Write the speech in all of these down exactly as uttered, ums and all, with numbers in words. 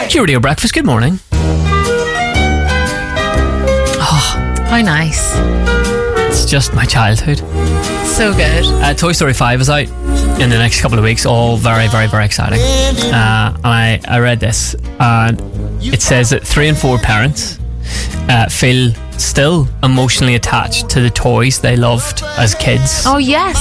Your Radio Breakfast, good morning. Oh, how nice. It's just my childhood. So good. Uh, Toy Story five is out in the next couple of weeks. All very, very, very exciting. Uh, and I, I read this, and it says that three and four parents uh, feel still emotionally attached to the toys they loved as kids. Oh, yes.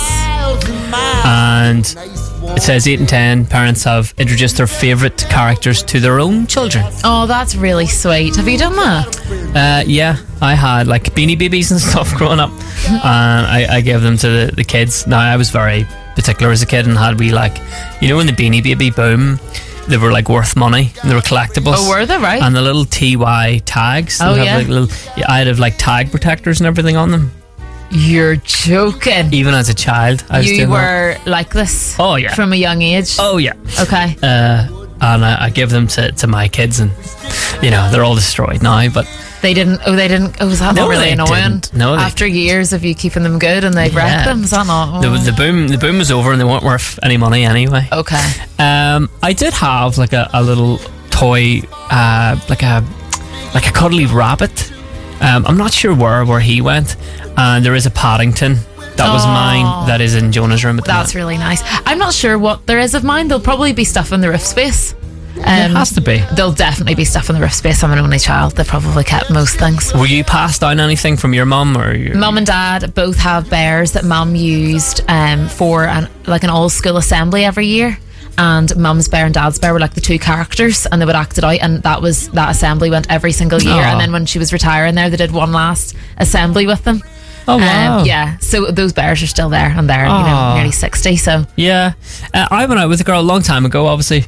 And it says eight and ten parents have introduced their favourite characters to their own children. Oh, that's really sweet. Have you done that? Uh, yeah, I had like Beanie Babies and stuff growing up, and I, I gave them to the, the kids. Now, I was very particular as a kid and had we like, you know, when the Beanie Baby boom, they were like worth money and they were collectibles. Oh, were they? Right. And the little T Y tags. Oh, have yeah. Like little, yeah. I'd have like tag protectors and everything on them. You're joking. Even as a child, I was You doing were like this. Oh, yeah. From a young age. Oh yeah. Okay. Uh, and I, I give them to, to my kids, and you know they're all destroyed now. But They didn't. Oh, they didn't. Oh, was that No, not really they annoying? didn't. No, they- After years of you keeping them good and they Yeah. wrecked them, is that not? the, Oh. the boom the boom was over, and they weren't worth any money anyway. Okay. Um, I did have like a, a little toy, uh, like a like a cuddly rabbit. Um, I'm not sure where where he went, and there is a Paddington that was Aw. mine that is in Jonah's room at the That's moment. really nice. I'm not sure what there is of mine. There'll probably be stuff in the roof space. Um, There has to be. There'll definitely be stuff in the roof space. I'm an only child. They probably kept most things. Will you pass down anything from your mum or your Mum and Dad both have bears that Mum used um, for an like an all school assembly every year. And Mum's bear and Dad's bear were like the two characters, and they would act it out. And that was that assembly went every single year. Aw. And then when she was retiring, there they did one last assembly with them. Oh wow. Um, yeah, so those bears are still there, and they're you know Aw. nearly sixty. So Yeah, uh, I went out with a girl a long time ago, obviously,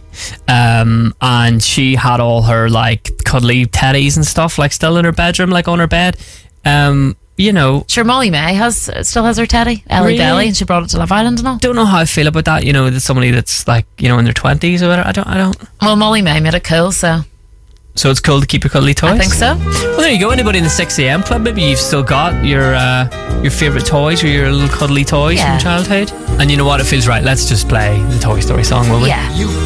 um, and she had all her like cuddly teddies and stuff like still in her bedroom, like on her bed. Um, you know, sure, Molly May has still has her teddy, Ellie Really? Belly, and she brought it to Love Island and all. don't know how I feel about that. You know, that somebody that's like you know in their twenties or whatever. I don't. I don't. Well, Molly May made it cool, so So it's cool to keep your cuddly toys. I think so. Well, there you go. Anybody in the six a.m. club, maybe you've still got your uh, your favourite toys or your little cuddly toys Yeah. from childhood. And you know what? It feels right. Let's just play the Toy Story song, will we? Yeah.